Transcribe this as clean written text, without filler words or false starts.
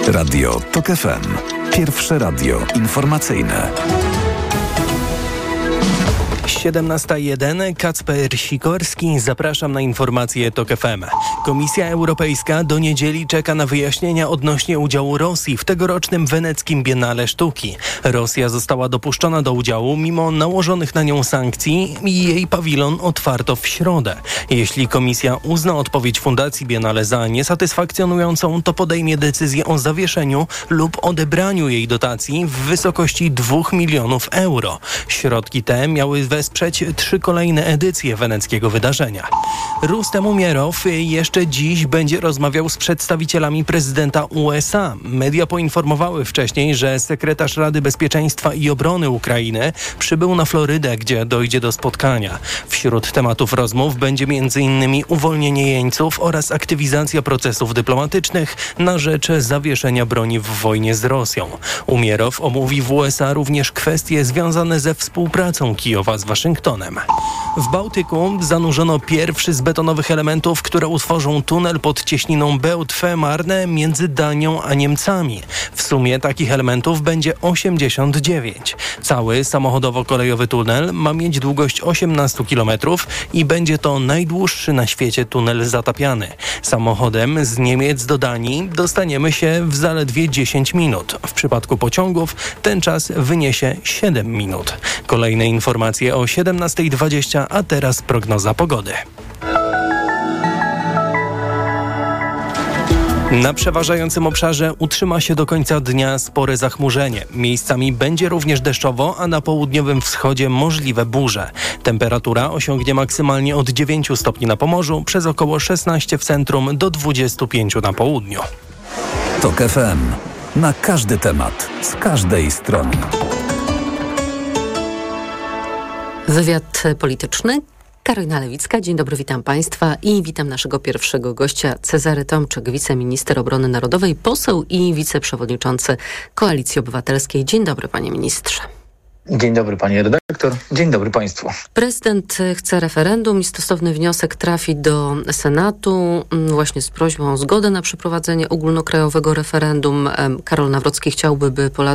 Radio TOK FM. Pierwsze radio informacyjne. 17:01. Kacper Sikorski. Zapraszam na informacje TOK FM. Komisja Europejska do niedzieli czeka na wyjaśnienia odnośnie udziału Rosji w tegorocznym weneckim Biennale Sztuki. Rosja została dopuszczona do udziału mimo nałożonych na nią sankcji i jej pawilon otwarto w środę. Jeśli komisja uzna odpowiedź Fundacji Biennale za niesatysfakcjonującą, to podejmie decyzję o zawieszeniu lub odebraniu jej dotacji w wysokości 2 milionów euro. Środki te miały wesprzeć 3 kolejne edycje weneckiego wydarzenia. Rustem Umierow jeszcze dziś będzie rozmawiał z przedstawicielami prezydenta USA. Media poinformowały wcześniej, że sekretarz Rady Bezpieczeństwa i Obrony Ukrainy przybył na Florydę, gdzie dojdzie do spotkania. Wśród tematów rozmów będzie m.in. uwolnienie jeńców oraz aktywizacja procesów dyplomatycznych na rzecz zawieszenia broni w wojnie z Rosją. Umierow omówi w USA również kwestie związane ze współpracą Kijowa z Waszyngtonem. W Bałtyku zanurzono pierwszy z betonowych elementów, które utworzą tunel pod cieśniną Bełt-Femarne między Danią a Niemcami. W sumie takich elementów będzie 89. Cały samochodowo-kolejowy tunel ma mieć długość 18 km i będzie to najdłuższy na świecie tunel zatapiany. Samochodem z Niemiec do Danii dostaniemy się w zaledwie 10 minut. W przypadku pociągów ten czas wyniesie 7 minut. Kolejne informacje o 17:20, a teraz prognoza pogody. Na przeważającym obszarze utrzyma się do końca dnia spore zachmurzenie. Miejscami będzie również deszczowo, a na południowym wschodzie możliwe burze. Temperatura osiągnie maksymalnie od 9 stopni na Pomorzu, przez około 16 w centrum do 25 na południu. TOK FM. Na każdy temat, z każdej strony. Wywiad polityczny. Karolina Lewicka, dzień dobry, witam Państwa i witam naszego pierwszego gościa, Cezary Tomczyk, wiceminister obrony narodowej, poseł i wiceprzewodniczący Koalicji Obywatelskiej. Dzień dobry, panie ministrze. Dzień dobry, pani redaktor. Dzień dobry państwu. Prezydent chce referendum i stosowny wniosek trafi do Senatu właśnie z prośbą o zgodę na przeprowadzenie ogólnokrajowego referendum. Karol Nawrocki chciałby, by Polacy